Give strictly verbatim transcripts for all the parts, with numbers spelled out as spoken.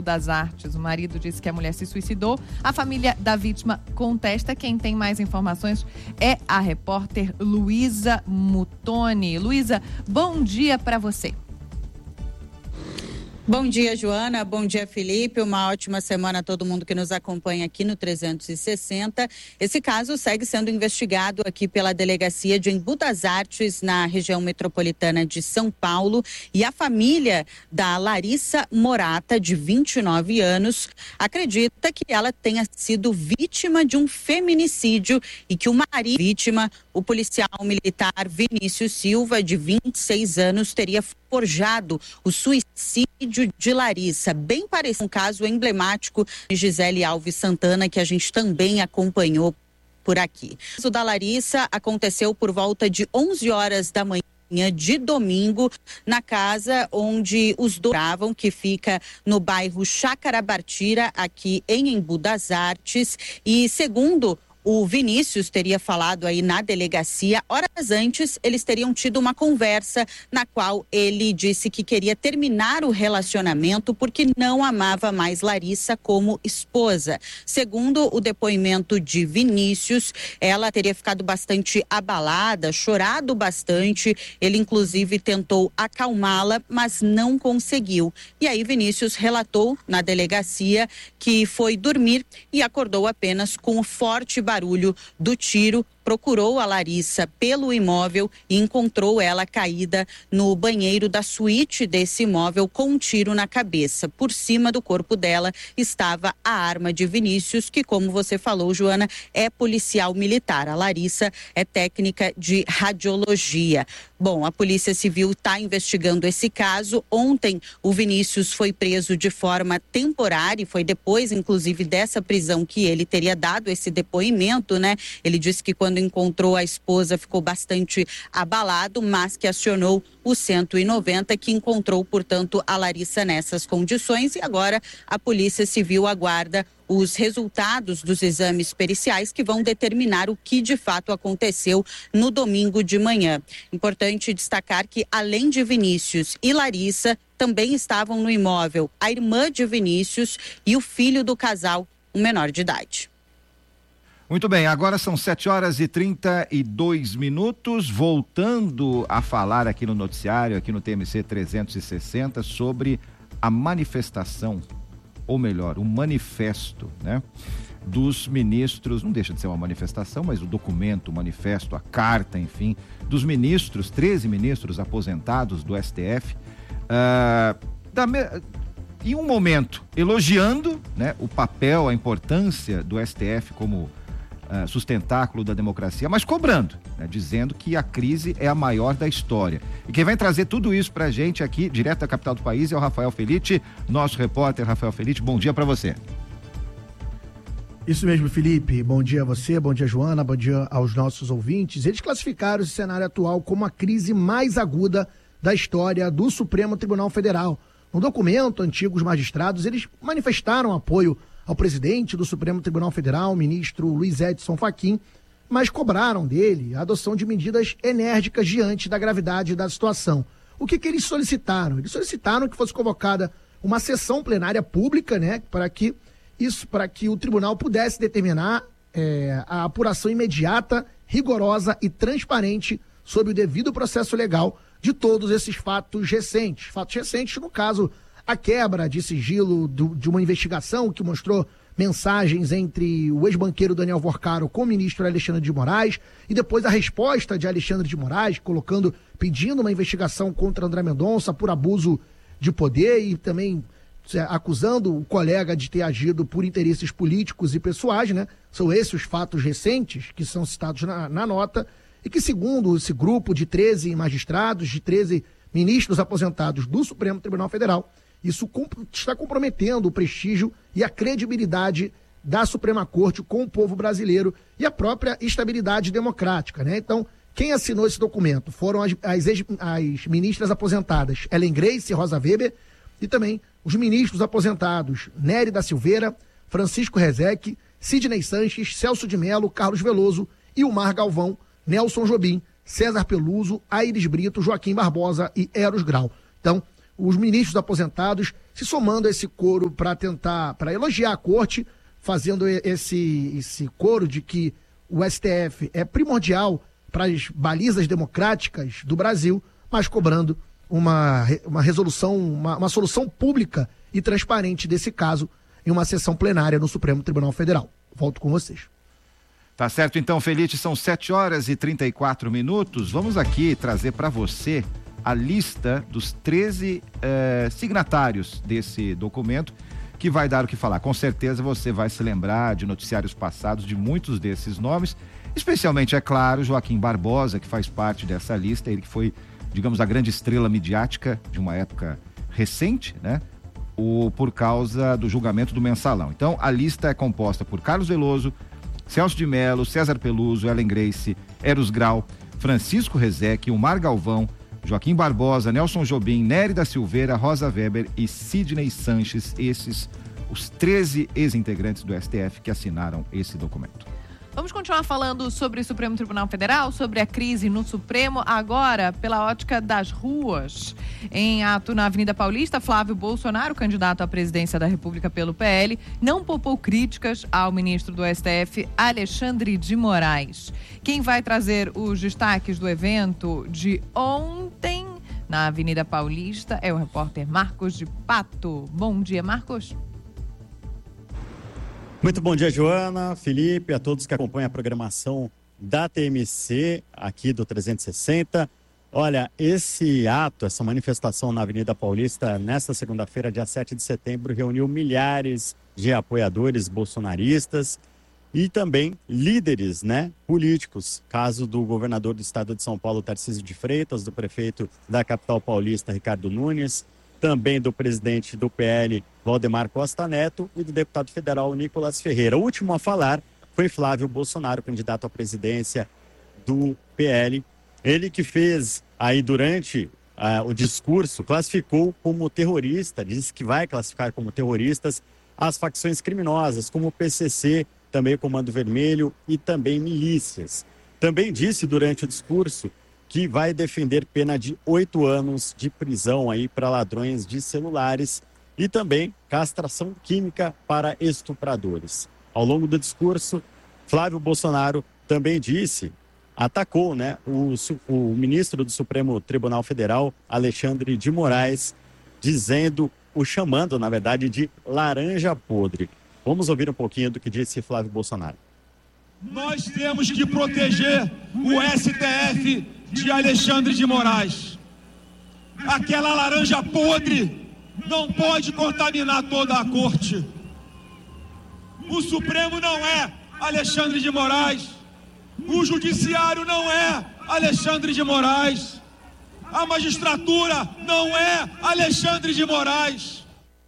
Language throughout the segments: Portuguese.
das Artes. O marido disse que a mulher se suicidou. A família da vítima contesta. Quem tem mais informações é a repórter Luísa Mutoni. Luísa, bom dia para você. Bom dia, Joana. Bom dia, Felipe. Uma ótima semana a todo mundo que nos acompanha aqui no trezentos e sessenta. Esse caso segue sendo investigado aqui pela Delegacia de Embu das Artes, na região metropolitana de São Paulo. E a família da Larissa Morata, de vinte e nove anos, acredita que ela tenha sido vítima de um feminicídio e que o marido vítima, o policial militar Vinícius Silva, de vinte e seis anos, teria forjado o suicídio de Larissa, bem parecido com um caso emblemático de Gisele Alves Santana, que a gente também acompanhou por aqui. O caso da Larissa aconteceu por volta de onze horas da manhã de domingo, na casa onde os dois moravam, que fica no bairro Chácara Bartira, aqui em Embu das Artes. E segundo o Vinícius teria falado aí na delegacia, horas antes eles teriam tido uma conversa na qual ele disse que queria terminar o relacionamento porque não amava mais Larissa como esposa. Segundo o depoimento de Vinícius, ela teria ficado bastante abalada, chorado bastante. Ele inclusive tentou acalmá-la, mas não conseguiu. E aí Vinícius relatou na delegacia que foi dormir e acordou apenas com o forte barulho barulho do tiro, procurou a Larissa pelo imóvel e encontrou ela caída no banheiro da suíte desse imóvel com um tiro na cabeça. Por cima do corpo dela estava a arma de Vinícius, que, como você falou, Joana, é policial militar. A Larissa é técnica de radiologia. Bom, a Polícia Civil está investigando esse caso. Ontem o Vinícius foi preso de forma temporária e foi depois, inclusive, dessa prisão que ele teria dado esse depoimento, né? Ele disse que quando encontrou a esposa ficou bastante abalado, mas que acionou o cento e noventa, que encontrou, portanto, a Larissa nessas condições. E agora a Polícia Civil aguarda os resultados dos exames periciais que vão determinar o que de fato aconteceu no domingo de manhã. Importante destacar que, além de Vinícius e Larissa, também estavam no imóvel a irmã de Vinícius e o filho do casal, um menor de idade. Muito bem, agora são sete horas e trinta e dois minutos, voltando a falar aqui no noticiário, aqui no T M C trezentos e sessenta, sobre a manifestação, ou melhor, o manifesto, né, dos ministros, não deixa de ser uma manifestação, mas o documento, o manifesto, a carta, enfim, dos ministros, treze ministros aposentados do S T F, uh, da me... em um momento elogiando, né, o papel, a importância do S T F como Uh, sustentáculo da democracia, mas cobrando, né, dizendo que a crise é a maior da história. E quem vai trazer tudo isso pra gente aqui, direto da capital do país, é o Rafael Felite, nosso repórter Rafael Felite. Bom dia para você. Isso mesmo, Felipe. Bom dia a você, bom dia, Joana, bom dia aos nossos ouvintes. Eles classificaram esse cenário atual como a crise mais aguda da história do Supremo Tribunal Federal. No documento, antigos magistrados, eles manifestaram apoio ao presidente do Supremo Tribunal Federal, o ministro Luiz Edson Fachin, mas cobraram dele a adoção de medidas enérgicas diante da gravidade da situação. O que que eles solicitaram? Eles solicitaram que fosse convocada uma sessão plenária pública, né, para que isso, para que o tribunal pudesse determinar é, a apuração imediata, rigorosa e transparente sobre o devido processo legal de todos esses fatos recentes. Fatos recentes, no caso, a quebra de sigilo do, de uma investigação que mostrou mensagens entre o ex-banqueiro Daniel Vorcaro com o ministro Alexandre de Moraes, e depois a resposta de Alexandre de Moraes, colocando, pedindo uma investigação contra André Mendonça por abuso de poder e também é, acusando o colega de ter agido por interesses políticos e pessoais, né? São esses os fatos recentes que são citados na, na nota, e que, segundo esse grupo de treze magistrados, de treze ministros aposentados do Supremo Tribunal Federal, isso está comprometendo o prestígio e a credibilidade da Suprema Corte com o povo brasileiro e a própria estabilidade democrática, né? Então, quem assinou esse documento foram as, as, as ministras aposentadas Ellen Grace e Rosa Weber, e também os ministros aposentados Nery da Silveira, Francisco Rezec, Sidney Sanches, Celso de Mello, Carlos Veloso, Ilmar Galvão, Nelson Jobim, César Peluso, Aires Brito, Joaquim Barbosa e Eros Grau. Então, os ministros aposentados se somando a esse coro para tentar, para elogiar a corte, fazendo esse, esse coro de que o S T F é primordial para as balizas democráticas do Brasil, mas cobrando uma, uma resolução, uma, uma solução pública e transparente desse caso em uma sessão plenária no Supremo Tribunal Federal. Volto com vocês. Tá certo, então, Felite, são sete horas e trinta e quatro minutos. Vamos aqui trazer para você a lista dos treze eh, signatários desse documento, que vai dar o que falar. Com certeza você vai se lembrar de noticiários passados de muitos desses nomes, especialmente, é claro, Joaquim Barbosa, que faz parte dessa lista, ele que foi, digamos, a grande estrela midiática de uma época recente, né? O, por causa do julgamento do Mensalão. Então, a lista é composta por Carlos Veloso, Celso de Mello, César Peluso, Ellen Grace, Eros Grau, Francisco Rezec, Umar Galvão, Joaquim Barbosa, Nelson Jobim, Nery da Silveira, Rosa Weber e Sidney Sanches, esses os treze ex-integrantes do S T F que assinaram esse documento. Vamos continuar falando sobre o Supremo Tribunal Federal, sobre a crise no Supremo, agora pela ótica das ruas. Em ato na Avenida Paulista, Flávio Bolsonaro, candidato à presidência da República pelo P L, não poupou críticas ao ministro do S T F, Alexandre de Moraes. Quem vai trazer os destaques do evento de ontem na Avenida Paulista é o repórter Marcos de Pato. Bom dia, Marcos. Muito bom dia, Joana, Felipe, a todos que acompanham a programação da T M C aqui do trezentos e sessenta. Olha, esse ato, essa manifestação na Avenida Paulista, nesta segunda-feira, dia sete de setembro, reuniu milhares de apoiadores bolsonaristas e também líderes, né, políticos. Caso do governador do estado de São Paulo, Tarcísio de Freitas, do prefeito da capital paulista, Ricardo Nunes, também do presidente do P L, Valdemar Costa Neto, e do deputado federal Nicolas Ferreira. O último a falar foi Flávio Bolsonaro, candidato à presidência do P L. Ele que fez aí durante uh, o discurso, classificou como terrorista, disse que vai classificar como terroristas as facções criminosas, como o P C C, também o Comando Vermelho e também milícias. Também disse durante o discurso que vai defender pena de oito anos de prisão aí para ladrões de celulares e também castração química para estupradores. Ao longo do discurso, Flávio Bolsonaro também disse, atacou, né, o, o ministro do Supremo Tribunal Federal, Alexandre de Moraes, dizendo, o chamando, na verdade, de laranja podre. Vamos ouvir um pouquinho do que disse Flávio Bolsonaro. Nós temos que proteger o S T F de Alexandre de Moraes. Aquela laranja podre não pode contaminar toda a corte. O Supremo não é Alexandre de Moraes. O Judiciário não é Alexandre de Moraes. A magistratura não é Alexandre de Moraes.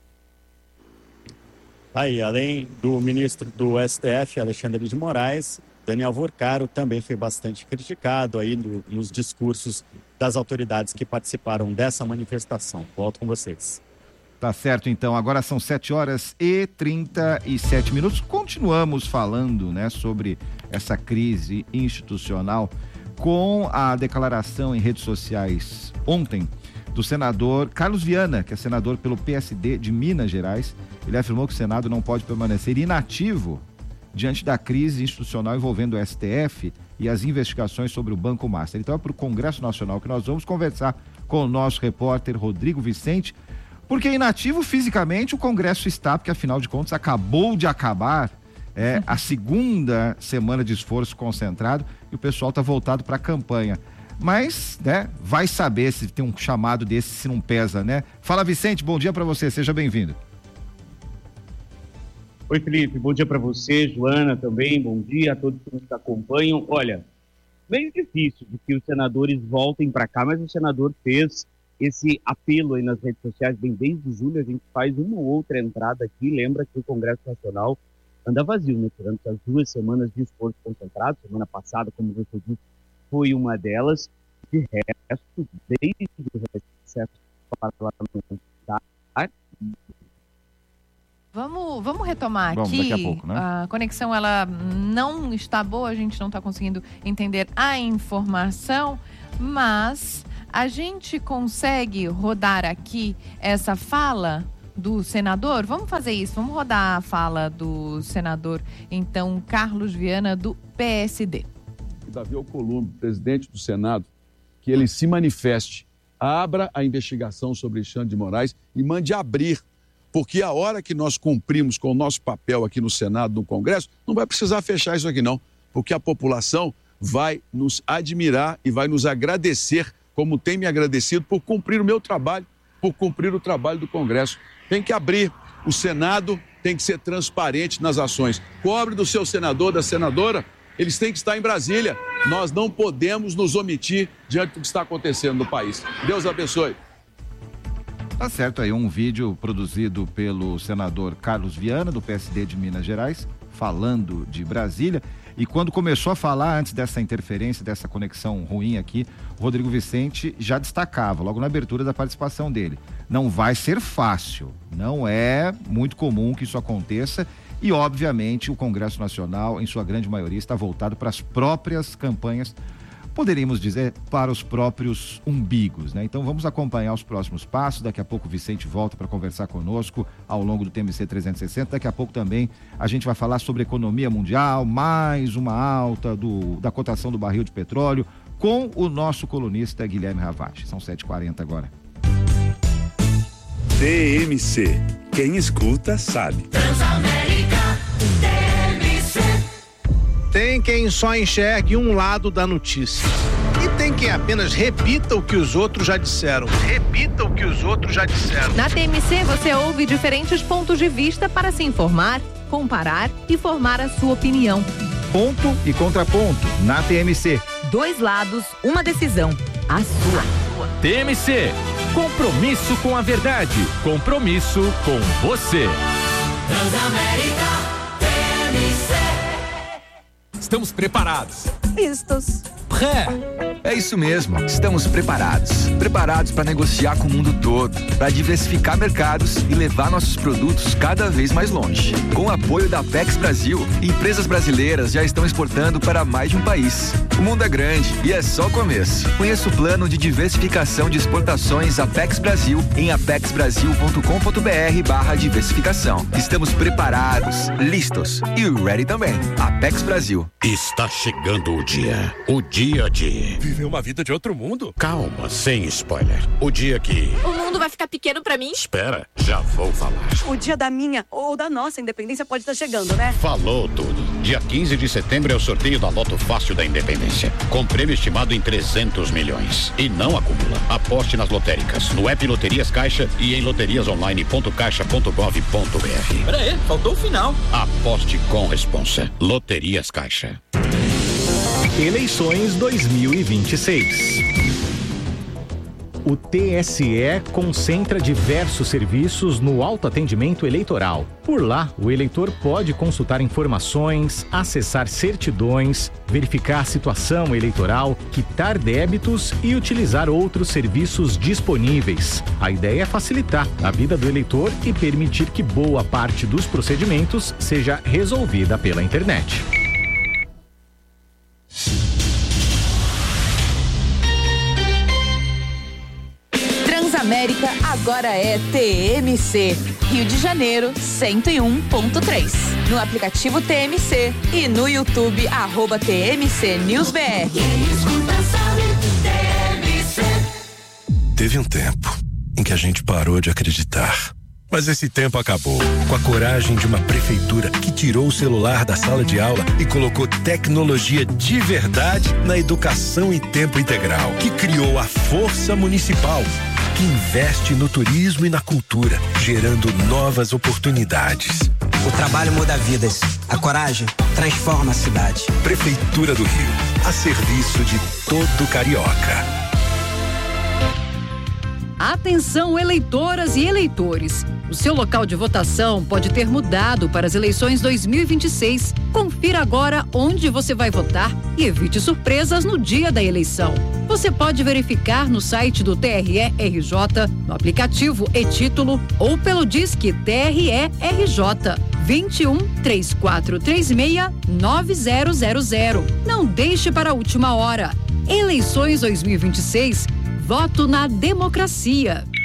Aí, além do ministro do S T F, Alexandre de Moraes, Daniel Vorcaro também foi bastante criticado aí no, nos discursos das autoridades que participaram dessa manifestação. Volto com vocês. Tá certo, então. Agora são sete horas e trinta e sete minutos. Continuamos falando, né, sobre essa crise institucional com a declaração em redes sociais ontem do senador Carlos Viana, que é senador pelo P S D de Minas Gerais. Ele afirmou que o Senado não pode permanecer inativo diante da crise institucional envolvendo o S T F e as investigações sobre o Banco Master. Então é para o Congresso Nacional que nós vamos conversar com o nosso repórter Rodrigo Vicente, porque inativo fisicamente o Congresso está, porque afinal de contas acabou de acabar é, a segunda semana de esforço concentrado e o pessoal está voltado para a campanha. Mas, né, vai saber se tem um chamado desse, se não pesa, né? Fala, Vicente, bom dia para você, seja bem-vindo. Oi, Felipe, bom dia para você, Joana também, bom dia a todos que nos acompanham. Olha, meio difícil de que os senadores voltem para cá, mas o senador fez esse apelo aí nas redes sociais, bem, desde julho a gente faz uma ou outra entrada aqui, lembra que o Congresso Nacional anda vazio, né, durante as duas semanas de esforço concentrado, semana passada, como você disse, foi uma delas, de resto, desde o recesso parlamentar. Vamos, vamos retomar vamos, aqui. Daqui a pouco, né? A conexão ela não está boa, a gente não está conseguindo entender a informação, mas a gente consegue rodar aqui essa fala do senador? Vamos fazer isso, vamos rodar a fala do senador, então, Carlos Viana, do P S D. Davi Alcolumbre, presidente do Senado, que ele se manifeste, abra a investigação sobre Alexandre de Moraes e mande abrir, porque a hora que nós cumprimos com o nosso papel aqui no Senado, no Congresso, não vai precisar fechar isso aqui não, porque a população vai nos admirar e vai nos agradecer, como tem me agradecido, por cumprir o meu trabalho, por cumprir o trabalho do Congresso. Tem que abrir. O Senado tem que ser transparente nas ações. Cobre do seu senador, da senadora, eles têm que estar em Brasília. Nós não podemos nos omitir diante do que está acontecendo no país. Deus abençoe. Tá certo aí, um vídeo produzido pelo senador Carlos Viana, do P S D de Minas Gerais, falando de Brasília. E quando começou a falar, antes dessa interferência, dessa conexão ruim aqui, o Rodrigo Vicente já destacava, logo na abertura da participação dele, não vai ser fácil, não é muito comum que isso aconteça e, obviamente, o Congresso Nacional, em sua grande maioria, está voltado para as próprias campanhas, poderíamos dizer, para os próprios umbigos, né? Então vamos acompanhar os próximos passos. Daqui a pouco o Vicente volta para conversar conosco ao longo do T M C trezentos e sessenta. Daqui a pouco também a gente vai falar sobre economia mundial, mais uma alta do, da cotação do barril de petróleo, com o nosso colunista Guilherme Ravache. São sete e quarenta agora. T M C. Quem escuta sabe. Transamérica T M C. Tem quem só enxergue um lado da notícia. E tem quem apenas repita o que os outros já disseram. Repita o que os outros já disseram. Na T M C você ouve diferentes pontos de vista para se informar, comparar e formar a sua opinião. Ponto e contraponto na T M C. Dois lados, uma decisão. A sua. T M C. Compromisso com a verdade. Compromisso com você. Transamérica T M C. Estamos preparados. Vistos. Pré. É isso mesmo, estamos preparados. Preparados para negociar com o mundo todo, para diversificar mercados e levar nossos produtos cada vez mais longe. Com o apoio da Apex Brasil, empresas brasileiras já estão exportando para mais de um país. O mundo é grande e é só o começo. Conheça o plano de diversificação de exportações Apex Brasil em apexbrasil.com.br barra diversificação. Estamos preparados, listos e ready também. Apex Brasil. Está chegando o dia. O dia de... viver uma vida de outro mundo? Calma, sem spoiler. O dia que... o mundo vai ficar pequeno pra mim? Espera, já vou falar. O dia da minha ou da nossa independência pode estar chegando, né? Falou tudo. Dia quinze de setembro é o sorteio da Loto Fácil da Independência, com prêmio estimado em trezentos milhões. E não acumula. Aposte nas lotéricas, no app Loterias Caixa e em loterias online ponto caixa ponto gov ponto br. Pera aí, faltou o final. Aposte com responsa. Loterias Caixa. Eleições dois mil e vinte e seis. O T S E concentra diversos serviços no autoatendimento eleitoral. Por lá, o eleitor pode consultar informações, acessar certidões, verificar a situação eleitoral, quitar débitos e utilizar outros serviços disponíveis. A ideia é facilitar a vida do eleitor e permitir que boa parte dos procedimentos seja resolvida pela internet. Transamérica agora é T M C. Rio de Janeiro, cento e um ponto três. No aplicativo T M C e no YouTube, arroba T M C News B R. Teve um tempo em que a gente parou de acreditar. Mas esse tempo acabou, com a coragem de uma prefeitura que tirou o celular da sala de aula e colocou tecnologia de verdade na educação em tempo integral, que criou a Força Municipal, que investe no turismo e na cultura, gerando novas oportunidades. O trabalho muda vidas, a coragem transforma a cidade. Prefeitura do Rio, a serviço de todo carioca. Atenção, eleitoras e eleitores. O seu local de votação pode ter mudado para as eleições dois mil e vinte e seis. Confira agora onde você vai votar e evite surpresas no dia da eleição. Você pode verificar no site do T R E R J, no aplicativo e-Título ou pelo Disque T R E R J vinte e um, três quatro três seis, nove zero zero zero. Não deixe para a última hora. Eleições dois mil e vinte e seis. Voto na democracia.